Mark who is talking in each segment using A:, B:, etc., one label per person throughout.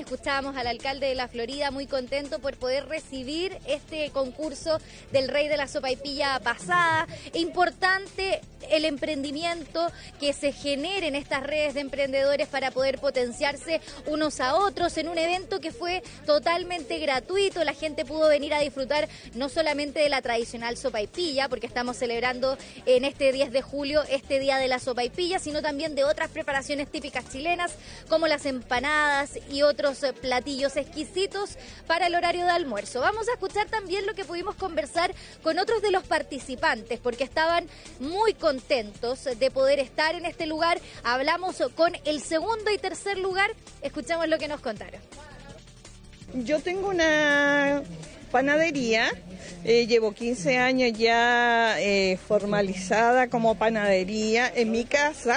A: escuchábamos al alcalde de la Florida muy contento por poder recibir este concurso del Rey de la Sopaipilla pasada. Importante el emprendimiento, que se generen estas redes de emprendedores para poder potenciarse unos a otros en un evento que fue totalmente gratuito. La gente pudo venir a disfrutar no solamente de la tradicional sopaipilla, porque estamos celebrando en este 10 de julio este Día de la Sopaipilla, sino también de otras preparaciones típicas chilenas como las empanadas y otros platillos exquisitos para el horario de almuerzo. Vamos a escuchar también lo que pudimos conversar con otros de los participantes, porque estaban muy contentos de poder estar en este lugar. Hablamos con el segundo y tercer lugar, escuchamos lo que nos contaron.
B: Yo tengo una panadería, llevo 15 años ya formalizada como panadería en mi casa,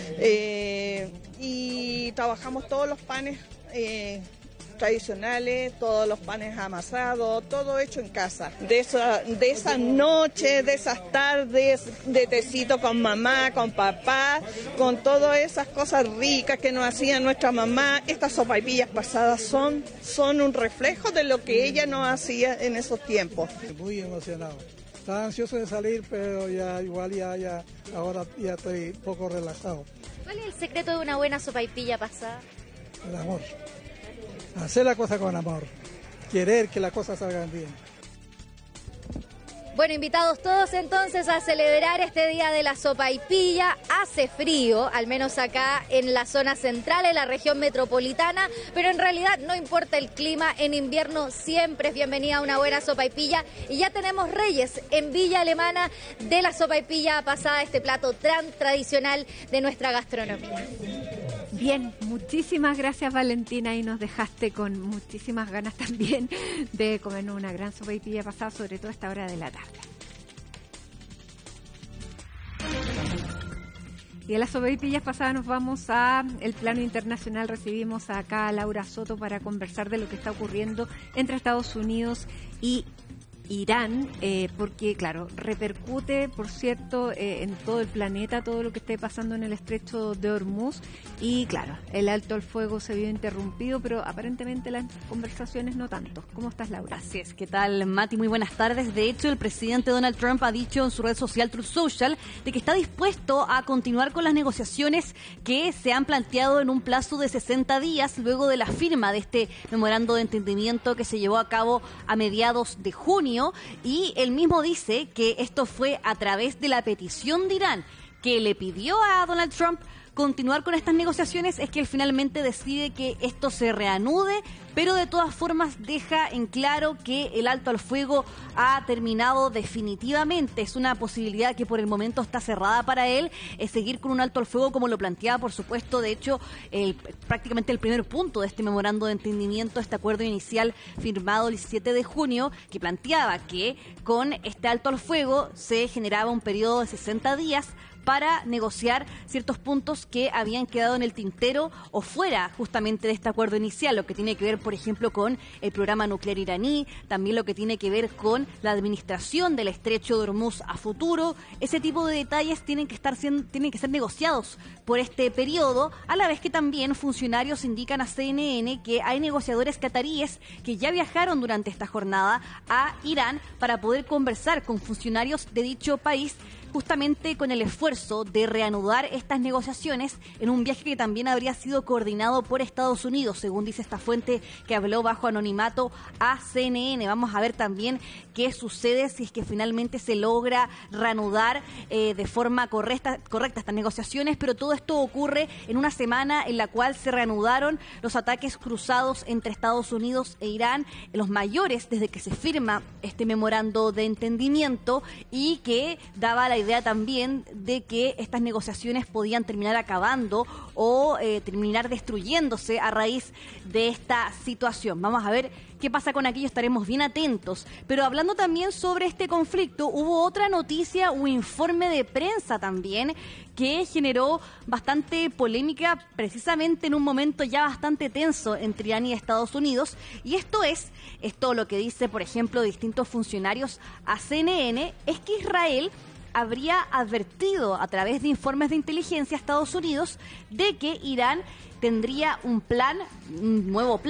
B: y trabajamos todos los panes tradicionales, todos los panes amasados, todo hecho en casa. De esas noches, de esas tardes de tecito con mamá, con papá, con todas esas cosas ricas que nos hacían nuestra mamá. Estas sopaipillas pasadas son un reflejo de lo que ella nos hacía en esos tiempos.
C: Muy emocionado. Estaba ansioso de salir, pero ahora ya estoy un poco relajado.
A: ¿Cuál es el secreto de una buena sopaipilla pasada?
C: El amor. Hacer la cosa con amor, querer que las cosas salgan bien.
A: Bueno, invitados todos entonces a celebrar este Día de la Sopaipilla. Hace frío, al menos acá en la zona central, en la región metropolitana, pero en realidad no importa el clima, en invierno siempre es bienvenida una buena sopaipilla. Y ya tenemos reyes en Villa Alemana de la sopaipilla pasada, este plato tan tradicional de nuestra gastronomía.
D: Bien, muchísimas gracias, Valentina, y nos dejaste con muchísimas ganas también de comernos una gran sopaipilla pasada, sobre todo a esta hora de la tarde. Y a las sopaipillas pasadas nos vamos a el plano internacional. Recibimos acá a Laura Soto para conversar de lo que está ocurriendo entre Estados Unidos y Irán, porque claro, repercute, por cierto, en todo el planeta, todo lo que esté pasando en el estrecho de Hormuz, y claro, el alto al fuego se vio interrumpido, pero aparentemente las conversaciones no tanto. ¿Cómo estás, Laura?
E: Así es, ¿qué tal, Mati? Muy buenas tardes. De hecho, el presidente Donald Trump ha dicho en su red social Truth Social de que está dispuesto a continuar con las negociaciones que se han planteado en un plazo de 60 días luego de la firma de este memorando de entendimiento que se llevó a cabo a mediados de junio. Y él mismo dice que esto fue a través de la petición de Irán, que le pidió a Donald Trump continuar con estas negociaciones, es que él finalmente decide que esto se reanude, pero de todas formas deja en claro que el alto al fuego ha terminado definitivamente. Es una posibilidad que por el momento está cerrada para él, es seguir con un alto al fuego como lo planteaba, por supuesto, de hecho, prácticamente el primer punto de este memorando de entendimiento, este acuerdo inicial firmado el 17 de junio, que planteaba que con este alto al fuego se generaba un periodo de 60 días para negociar ciertos puntos que habían quedado en el tintero o fuera justamente de este acuerdo inicial, lo que tiene que ver, por ejemplo, con el programa nuclear iraní, también lo que tiene que ver con la administración del estrecho de Hormuz a futuro. Ese tipo de detalles tienen que ser negociados por este periodo, a la vez que también funcionarios indican a CNN que hay negociadores cataríes que ya viajaron durante esta jornada a Irán para poder conversar con funcionarios de dicho país, justamente con el esfuerzo de reanudar estas negociaciones en un viaje que también habría sido coordinado por Estados Unidos, según dice esta fuente que habló bajo anonimato a CNN. Vamos a ver también qué sucede si es que finalmente se logra reanudar de forma correcta estas negociaciones, pero todo esto ocurre en una semana en la cual se reanudaron los ataques cruzados entre Estados Unidos e Irán, los mayores desde que se firma este memorando de entendimiento, y que daba la idea también de que estas negociaciones podían terminar acabando o terminar destruyéndose a raíz de esta situación. Vamos a ver qué pasa con aquello, estaremos bien atentos. Pero hablando también sobre este conflicto, hubo otra noticia, un informe de prensa también que generó bastante polémica precisamente en un momento ya bastante tenso entre Irán y Estados Unidos, y esto lo que dice, por ejemplo, distintos funcionarios a CNN, es que Israel habría advertido a través de informes de inteligencia a Estados Unidos de que Irán tendría un nuevo plan